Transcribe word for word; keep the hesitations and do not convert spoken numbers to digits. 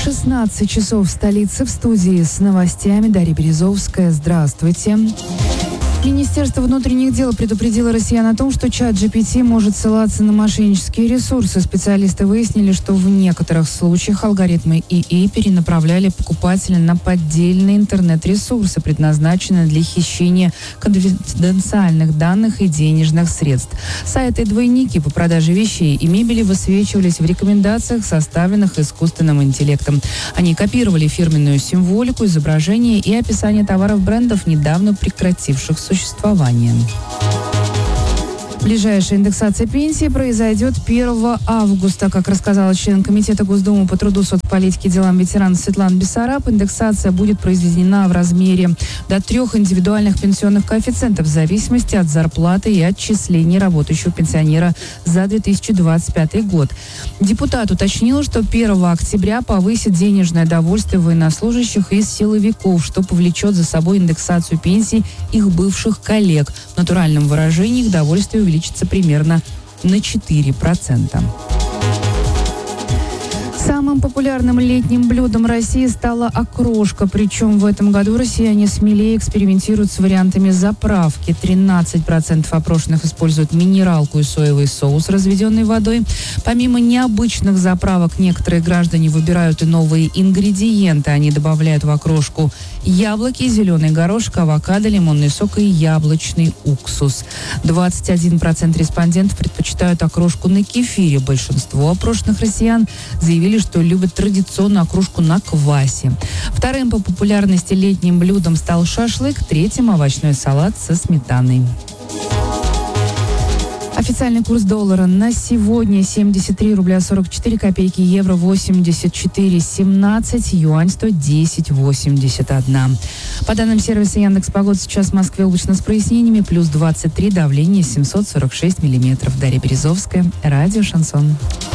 шестнадцать часов в столице, в студии с новостями Дарья Березовская. Здравствуйте. Министерство внутренних дел предупредило россиян о том, что чат джи пи ти может ссылаться на мошеннические ресурсы. Специалисты выяснили, что в некоторых случаях алгоритмы ИИ перенаправляли покупателя на поддельные интернет-ресурсы, предназначенные для хищения конфиденциальных данных и денежных средств. Сайты «Двойники» по продаже вещей и мебели высвечивались в рекомендациях, составленных искусственным интеллектом. Они копировали фирменную символику, изображение и описание товаров брендов, недавно прекративших существование. Ближайшая индексация пенсии произойдет первого августа. Как рассказала член Комитета Госдумы по труду, соцполитике и делам ветеранов Светлана Бессараб, индексация будет произведена в размере до трех индивидуальных пенсионных коэффициентов в зависимости от зарплаты и отчислений работающего пенсионера за две тысячи двадцать пятый год. Депутат уточнил, что первого октября повысит денежное довольствие военнослужащих и силовиков, что повлечет за собой индексацию пенсий их бывших коллег. В натуральном выражении их довольствие увеличится примерно на четыре процента. Самым популярным летним блюдом России стала окрошка. Причем в этом году россияне смелее экспериментируют с вариантами заправки. тринадцать процентов опрошенных используют минералку и соевый соус, разведенный водой. Помимо необычных заправок, некоторые граждане выбирают и новые ингредиенты. Они добавляют в окрошку яблоки, зеленый горошек, авокадо, лимонный сок и яблочный уксус. двадцать один процент респондентов предпочитают окрошку на кефире. Большинство опрошенных россиян заявили, что любят традиционную окрошку на квасе. Вторым по популярности летним блюдом стал шашлык, третьим – овощной салат со сметаной. Официальный курс доллара на сегодня семьдесят три рубля сорок четыре копейки, евро восемьдесят четыре семнадцать, юань сто десять восемьдесят один. По данным сервиса Яндекс.Погода, сейчас в Москве облачно с прояснениями, плюс двадцать три, давление семьсот сорок шесть миллиметров. Дарья Березовская, радио «Шансон».